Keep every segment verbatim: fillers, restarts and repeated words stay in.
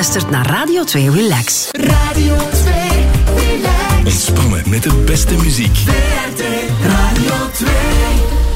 luistert naar Radio twee Relax. Radio twee Relax. Ontspannen met de beste muziek. V R T Radio twee.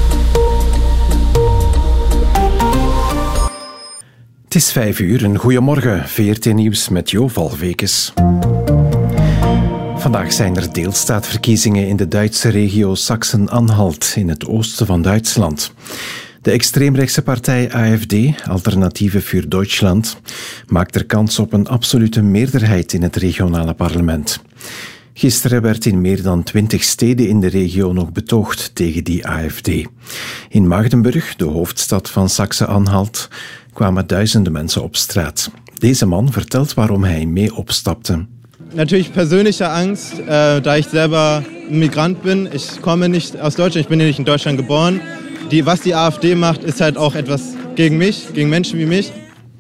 Het is vijf uur, een goeiemorgen. V R T Nieuws met Jo Valvekes. Vandaag zijn er deelstaatverkiezingen in de Duitse regio Sachsen-Anhalt in het oosten van Duitsland. De extreemrechtse partij A F D, Alternative für Deutschland, maakt er kans op een absolute meerderheid in het regionale parlement. Gisteren werd in meer dan twintig steden in de regio nog betoogd tegen die A F D. In Magdeburg, de hoofdstad van Sachsen-Anhalt, kwamen duizenden mensen op straat. Deze man vertelt waarom hij mee opstapte. Natürlich persönliche Angst, äh, da ich selber ein Migrant bin. Ich komme nicht aus Deutschland, ich bin hier nicht in Deutschland geboren. Die, was die A F D macht, ist halt auch etwas gegen mich, gegen Menschen wie mich.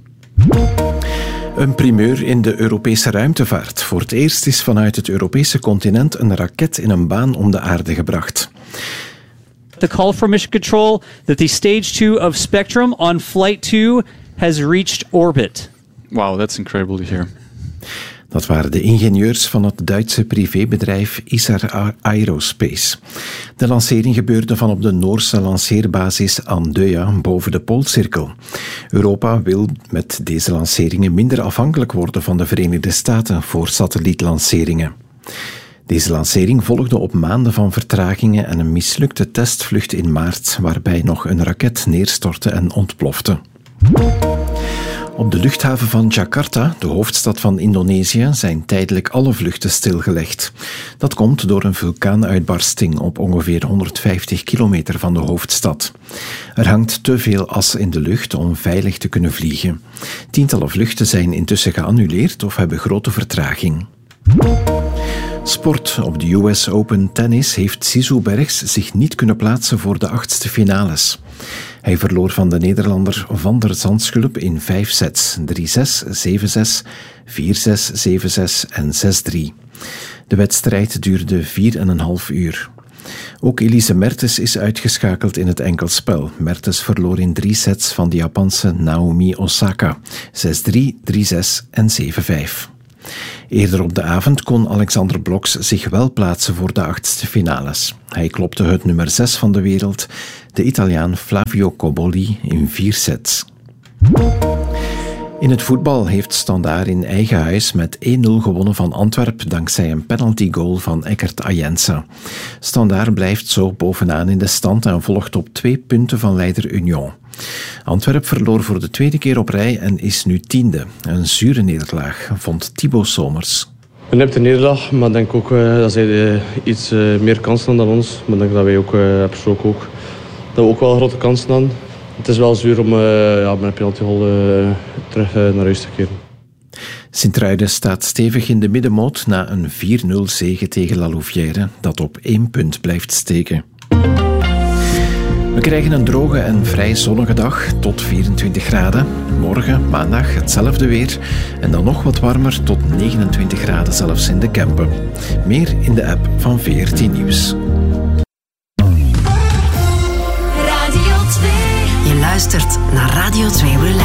Een primeur in de Europese ruimtevaart. Voor het eerst is vanuit het Europese continent een raket in een baan om de aarde gebracht. The call from Mission Control that the stage two of Spectrum on flight two has reached orbit. Wow, that's incredible to hear. Dat waren de ingenieurs van het Duitse privébedrijf Isar Aerospace. De lancering gebeurde van op de Noorse lanceerbasis Andøya boven de Poolcirkel. Europa wil met deze lanceringen minder afhankelijk worden van de Verenigde Staten voor satellietlanceringen. Deze lancering volgde op maanden van vertragingen en een mislukte testvlucht in maart, waarbij nog een raket neerstortte en ontplofte. Op de luchthaven van Jakarta, de hoofdstad van Indonesië, zijn tijdelijk alle vluchten stilgelegd. Dat komt door een vulkaanuitbarsting op ongeveer honderdvijftig kilometer van de hoofdstad. Er hangt te veel as in de lucht om veilig te kunnen vliegen. Tientallen vluchten zijn intussen geannuleerd of hebben grote vertraging. Sport. Op de U S Open Tennis heeft Sisu Bergs zich niet kunnen plaatsen voor de achtste finales. Hij verloor van de Nederlander Van der Zandschulp in vijf sets. drie zes, zeven zes, vier zes, zeven zes en zes drie. De wedstrijd duurde vier en een half uur. Ook Elise Mertens is uitgeschakeld in het enkelspel. Mertens verloor in drie sets van de Japanse Naomi Osaka. zes drie, drie zes en zeven vijf. Eerder op de avond kon Alexander Bloks zich wel plaatsen voor de achtste finales. Hij klopte het nummer zes van de wereld, de Italiaan Flavio Cobolli, in vier sets. In het voetbal heeft Standaard in eigen huis met één nul gewonnen van Antwerp dankzij een penaltygoal van Eckert Ayensa. Standaard blijft zo bovenaan in de stand en volgt op twee punten van leider Union. Antwerp verloor voor de tweede keer op rij en is nu tiende. Een zure nederlaag, vond Thibaut Somers. Een nipte nederlaag, maar ik denk ook uh, dat zij uh, iets uh, meer kansen hadden dan ons. Maar ik denk dat wij ook, uh, persoonlijk ook, dat we ook wel grote kansen hadden. Het is wel zuur om uh, ja, met een penaltygoal uh, terug uh, naar huis te keren. Sint-Truiden staat stevig in de middenmoot na een vier nul zege tegen La Louvière, dat op één punt blijft steken. We krijgen een droge en vrij zonnige dag tot vierentwintig graden. Morgen, maandag, hetzelfde weer. En dan nog wat warmer tot negenentwintig graden zelfs in de Kempen. Meer in de app van V R T Nieuws. Je luistert naar Radio twee Relax.